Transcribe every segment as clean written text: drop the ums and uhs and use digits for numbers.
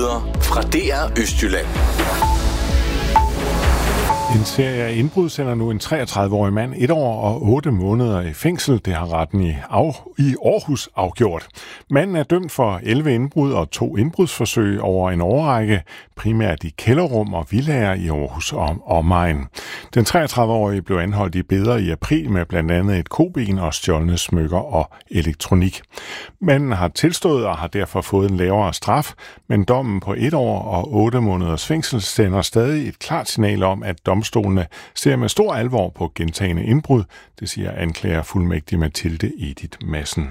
Nyheder fra DR Østjylland. En serie af indbrud sender nu en 33-årig mand 1 år og 8 måneder i fængsel. Det har retten i Aarhus afgjort. Manden er dømt for 11 indbrud og 2 indbrudsforsøg over en årrække, primært i kælderrum og villaer i Aarhus og omegn. Den 33-årige blev anholdt i beder i april med blandt andet et koben og stjålne smykker og elektronik. Manden har tilstået og har derfor fået en lavere straf, men dommen på 1 år og 8 måneders fængsel sender stadig et klart signal om, at domstolene ser med stor alvor på gentagne indbrud, det siger anklager fuldmægtig Mathilde Edith Madsen.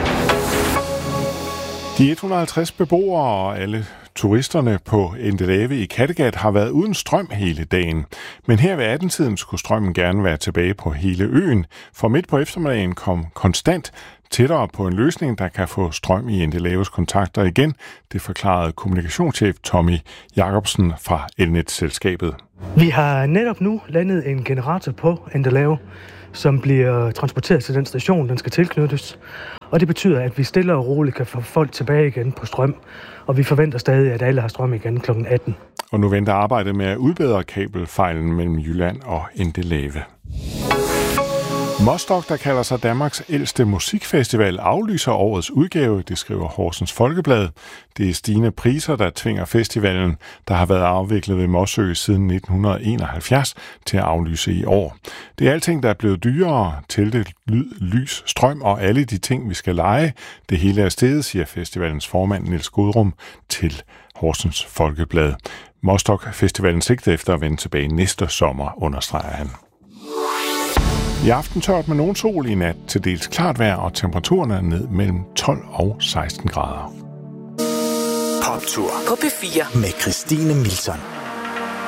De 150 beboere og alle turisterne på Endelave i Kattegat har været uden strøm hele dagen. Men her ved 18-tiden skulle strømmen gerne være tilbage på hele øen, for midt på eftermiddagen kom konstant tættere på en løsning, der kan få strøm i Endelaves kontakter igen. Det forklarede kommunikationschef Tommy Jacobsen fra Elnet-selskabet. Vi har netop nu landet en generator på Endelave, som bliver transporteret til den station, den skal tilknyttes. Og det betyder, at vi stille og roligt kan få folk tilbage igen på strøm. Og vi forventer stadig, at alle har strøm igen kl. 18. Og nu venter arbejdet med at udbedre kabelfejlen mellem Jylland og Endelave. Mostok, der kalder sig Danmarks ældste musikfestival, aflyser årets udgave, det skriver Horsens Folkeblad. Det er stigende priser, der tvinger festivalen, der har været afviklet ved Mossø siden 1971, til at aflyse i år. Det er alting, der er blevet dyrere, telte, lyd, lys, strøm og alle de ting, vi skal lege. Det hele er steget, siger festivalens formand Niels Godrum til Horsens Folkeblad. Mostok Festivalen sigter efter at vende tilbage næste sommer, understreger han. I aften tørt med nogen sol, i nat til dels klart vejr, og temperaturen er ned mellem 12 og 16 grader. Poptur på P4 med Christine Milton.